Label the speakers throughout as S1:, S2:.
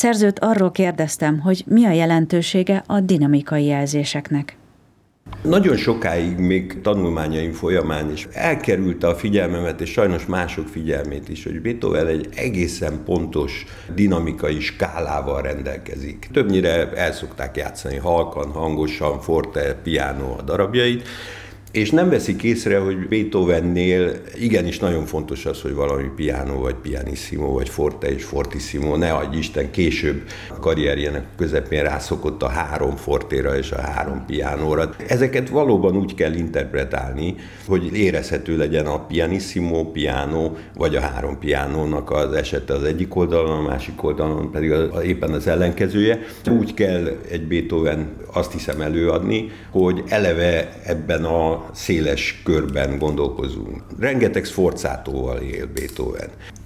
S1: Szerzőt arról kérdeztem, hogy mi a jelentősége a dinamikai jelzéseknek.
S2: Nagyon sokáig még tanulmányaim folyamán is elkerülte a figyelmemet, és sajnos mások figyelmét is, hogy Beethoven egy egészen pontos dinamikai skálával rendelkezik. Többnyire el szokták játszani halkan, hangosan, forte, piano a darabjait, és nem veszik észre, hogy Beethovennél igenis nagyon fontos az, hogy valami piano, vagy pianissimo, vagy forte és fortissimo, ne adj Isten, később a karrierjének közepén rászokott a 3 fortéra és a 3 pianóra. Ezeket valóban úgy kell interpretálni, hogy érezhető legyen a pianissimo, piano, vagy a 3 pianónak az esete az egyik oldalon, a másik oldalon pedig éppen az ellenkezője. Úgy kell egy Beethoven, azt hiszem, előadni, hogy eleve ebben a széles körben gondolkozunk. Rengeteg sforzátóval él Beethoven.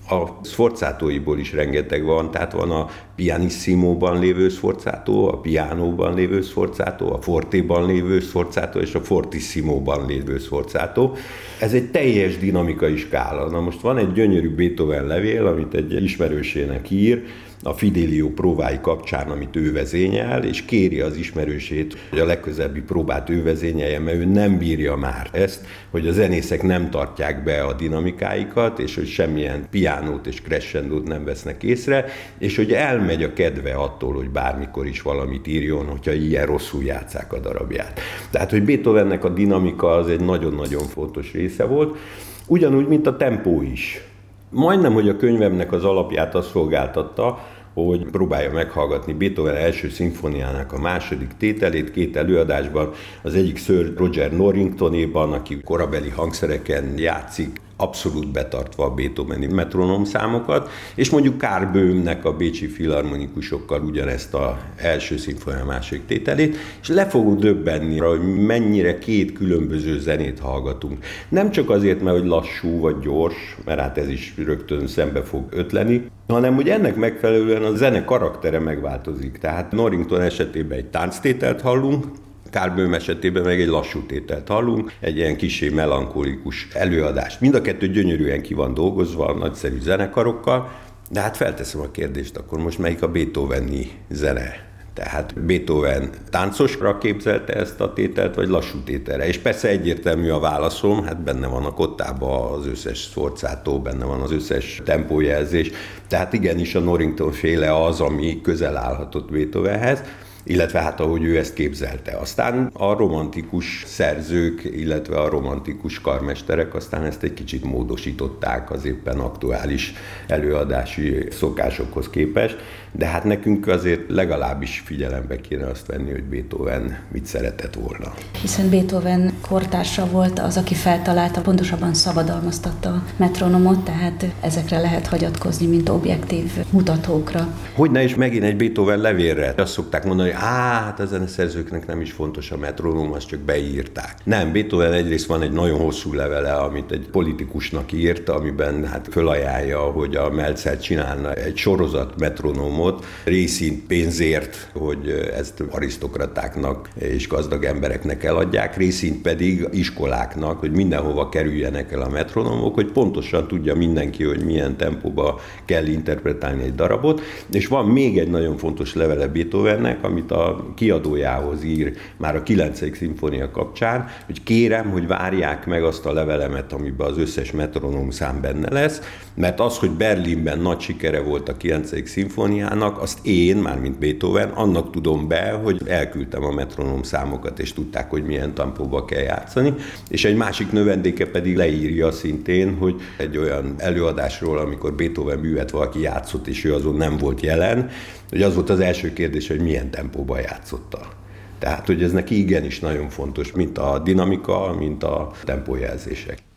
S2: A sforzátóiból is rengeteg van, tehát van a pianissimóban lévő sforzátó, a pianóban lévő sforzátó, a fortéban lévő sforzátó és a fortissimóban lévő sforzátó. Ez egy teljes dinamikai skála. Na most van egy gyönyörű Beethoven levél, amit egy ismerősének ír, a Fidelio próbái kapcsán, amit ő vezényel, és kéri az ismerősét, hogy a legközelebbi próbát ő vezényelje, mert ő nem bírja már ezt, hogy a zenészek nem tartják be a dinamikáikat, és hogy semmilyen piánót és crescendót nem vesznek észre, és hogy elmegy a kedve attól, hogy bármikor is valamit írjon, hogyha ilyen rosszul játsszák a darabját. Tehát, hogy Beethovennek a dinamika az egy nagyon-nagyon fontos része volt, ugyanúgy, mint a tempó is. Majdnem, hogy a könyvemnek az alapját azt szolgáltatta, hogy próbálja meghallgatni Beethoven első szimfóniának a második tételét 2 előadásban, az egyik Sir Roger Norringtonéban, aki korabeli hangszereken játszik, abszolút betartva a beethoveni metronóm számokat, és mondjuk Karl Böhmnek a bécsi filharmonikusokkal ugyanezt az első szimfónia második tételét, és le fogunk döbbenni, hogy mennyire 2 különböző zenét hallgatunk. Nem csak azért, mert hogy lassú vagy gyors, mert hát ez is rögtön szembe fog ötleni, hanem hogy ennek megfelelően a zene karaktere megváltozik. Tehát Norrington esetében egy tánctételt hallunk, Karl Böhm esetében meg egy lassú tételt hallunk, egy ilyen kissé melankolikus előadást. Mind a kettő gyönyörűen ki van dolgozva, nagyszerű zenekarokkal, de hát felteszem a kérdést, akkor most melyik a beethoveni zene? Tehát Beethoven táncosra képzelte ezt a tételt, vagy lassú tételre? És persze egyértelmű a válaszom, hát benne van a kottában az összes sforzátó, benne van az összes tempójelzés, tehát igenis a Norrington féle az, ami közel állhatott Beethovenhez, illetve hát ahogy ő ezt képzelte. Aztán a romantikus szerzők, illetve a romantikus karmesterek aztán ezt egy kicsit módosították az éppen aktuális előadási szokásokhoz képest, de hát nekünk azért legalábbis figyelembe kéne azt venni, hogy Beethoven mit szeretett volna.
S1: Hiszen Beethoven kortársa volt az, aki feltalálta, pontosabban szabadalmaztatta a metronomot, tehát ezekre lehet hagyatkozni, mint objektív mutatókra.
S2: Hogyne is megint egy Beethoven levélre. Azt szokták mondani, hogy hát a zeneszerzőknek nem is fontos a metronóm, azt csak beírták. Nem, Beethoven egyrészt van egy nagyon hosszú levele, amit egy politikusnak írt, amiben hát fölajánlja, hogy a Meltzer csinálna egy sorozat metronómot, részint pénzért, hogy ezt arisztokratáknak és gazdag embereknek eladják, részint pedig iskoláknak, hogy mindenhova kerüljenek el a metronomok, hogy pontosan tudja mindenki, hogy milyen tempóba kell interpretálni egy darabot. És van még egy nagyon fontos levele Beethovennek, amit a kiadójához ír már a 9. szimfónia kapcsán, hogy kérem, hogy várják meg azt a levelemet, amiben az összes metronóm szám benne lesz, mert az, hogy Berlinben nagy sikere volt a 9. szimfóniának, azt én, mármint Beethoven, annak tudom be, hogy elküldtem a metronóm számokat, és tudták, hogy milyen tempóba kell játszani, és egy másik növendéke pedig leírja szintén, hogy egy olyan előadásról, amikor Beethoven művet valaki játszott, és ő azon nem volt jelen, hogy az volt az első kérdés, hogy milyen tempóban játszotta. Tehát, hogy ez neki igenis nagyon fontos, mint a dinamika, mint a tempójelzések.